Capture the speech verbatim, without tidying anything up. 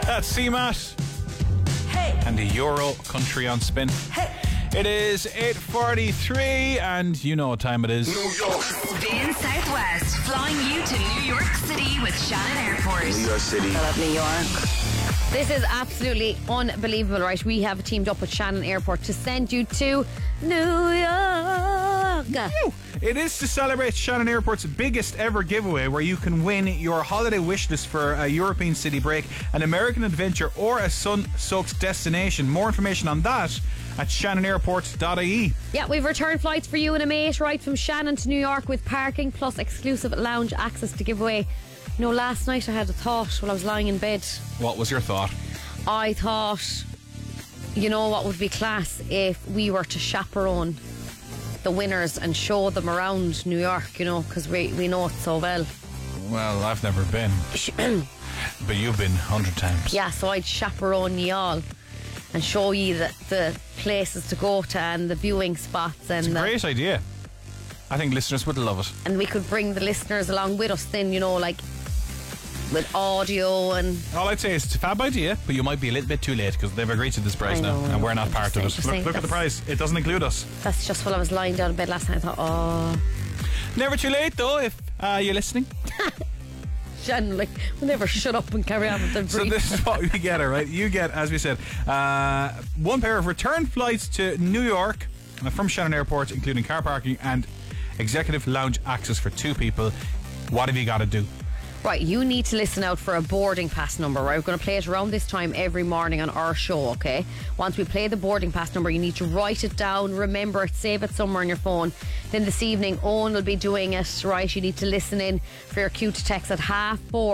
That's C M A T. Hey. And the Euro Country on Spin. Hey. It is eight forty-three, and you know what time it is. New York. Spin Southwest, flying you to New York City with Shannon Airport. New York City. I love New York. This is absolutely unbelievable, right? We have teamed up with Shannon Airport to send you to New York. Woo. It is to celebrate Shannon Airport's biggest ever giveaway, where you can win your holiday wish list for a European city break, an American adventure, or a sun-soaked destination. More information on that at shannon airport dot I E. Yeah, we've returned flights for you and a mate right from Shannon to New York with parking plus exclusive lounge access to give away. You know, last night I had a thought while I was lying in bed. What was your thought? I thought, you know what would be class if we were to chaperone the winners and show them around New York, you know, because we, we know it so well. Well, I've never been. But you've been a hundred times. Yeah, so I'd chaperone you all and show you the, the places to go to and the viewing spots. And it's a the, great idea. I think listeners would love it. And we could bring the listeners along with us then, you know, like with audio and... All I'd say is it's a fab idea, but you might be a little bit too late because they've agreed to this price now and we're not part of it. Look, look at the price. It doesn't include us. That's just while I was lying down in bed last night. I thought, oh... Never too late though if uh, you're listening. Shannon, like, we'll never shut up and carry on with the brief. So this is what we get, all right? You get, as we said, uh, one pair of return flights to New York from Shannon Airport, including car parking and executive lounge access for two people. What have you got to do? Right, you need to listen out for a boarding pass number, right? We're going to play it around this time every morning on our show, okay? Once we play the boarding pass number, you need to write it down, remember it, save it somewhere on your phone. Then this evening, Owen will be doing it, right? You need to listen in for your cue to text at half four.